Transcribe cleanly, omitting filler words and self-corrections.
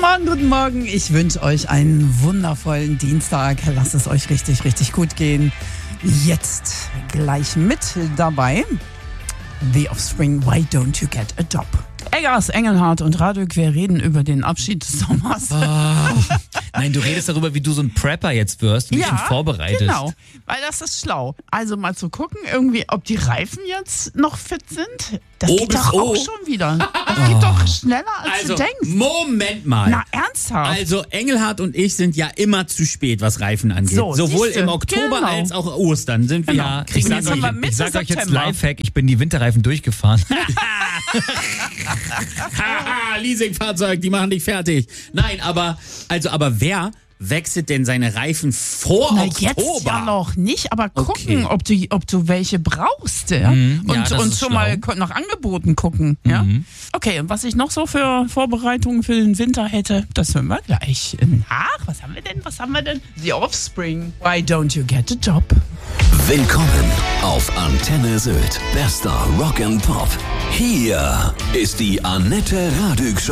Guten Morgen. Ich wünsche euch einen wundervollen Dienstag. Lasst es euch richtig, richtig gut gehen. Jetzt gleich mit dabei The Offspring, Why Don't You Get a Job? Eggers, Engelhardt und Radök, wir reden über den Abschied des Sommers. Oh. Nein, du redest darüber, wie du so ein Prepper jetzt wirst und dich vorbereitest. Genau, weil das ist schlau. Also mal zu gucken, irgendwie, ob die Reifen jetzt noch fit sind. Das geht doch auch schon wieder. Das geht doch schneller, als du denkst. Moment mal. Na, ernsthaft? Also Engelhardt und ich sind ja immer zu spät, was Reifen angeht. So, sowohl siehste, im Oktober genau. als auch Ostern sind wir ja. Kriegen wir jetzt Ich Mitte sag euch jetzt September. Lifehack, ich bin die Winterreifen durchgefahren. Haha, Leasingfahrzeug, die machen dich fertig. Nein, aber wer wechselt denn seine Reifen vor Na, Oktober? jetzt ja noch nicht, aber gucken, ob du welche brauchst. Ja? Und das ist schon schlau. mal nach Angeboten gucken. Ja? Okay, und was ich noch so für Vorbereitungen für den Winter hätte, das hören wir gleich nach. Was haben wir denn? The Offspring, Why Don't You Get a Job? Willkommen auf Antenne Sylt. Bester Rock and Pop. Hier ist die Annette Radük Show.